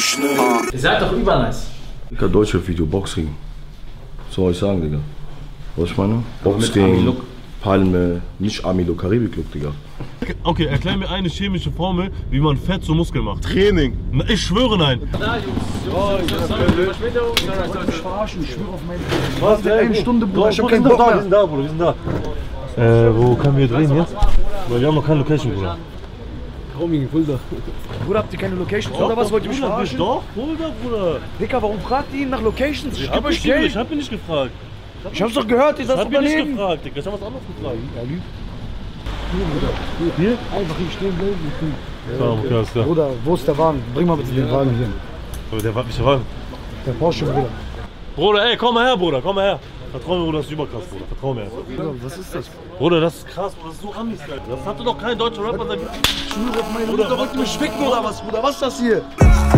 schnell. Ihr seid doch übernice. Digga, Deutschrap-Video, Boxring. Was soll ich sagen, Digga? Was ich meine? Boxring, Palme, nicht Army-Look, Karibik-Look, Digga. Okay, erklär mir eine chemische Formel, wie man Fett zu Muskeln macht. Training. Na, ich schwöre nein. Da, Jungs. Ich verarschen, ich schwöre auf meine. Was? Eine Stunde, Bruder, ich hab keinen Bock mehr. Wir sind da, Bruder, wir sind da. Wo können wir drehen jetzt? Weil wir haben noch keine Location, Bruder. Homie, Fulda. Bruder, habt ihr keine Locations oder was? Wollt ihr mich verarschen? Doch, Fulda, Bruder. Dicker, warum fragt ihr ihn nach Locations? Ich geb euch Ich Geld. hab ihn nicht gefragt. Ich hab's doch gehört, ihr seid Ich hab ihn nicht Unternehmen. gefragt, Digga. Ich hab was anderes gefragt. Hier? Einfach hier stehen bleiben. Okay, alles klar. Bruder, wo ist der Wagen? Bring mal bitte den Wagen hier. Aber der war nicht der Wagen. Der Porsche, Bruder. Bruder, ey, komm mal her, Bruder, komm mal her. Vertrau mir, Bruder, das ist überkrass, Bruder. Vertrau mir. Was ist das? Bruder, das ist krass, Bruder, das ist so Amis, Alter. Das hatte doch kein deutscher Rapper seit. Ich schwöre auf meine Mutter, wollt ihr mich ficken oder was, Bruder? Was ist das hier?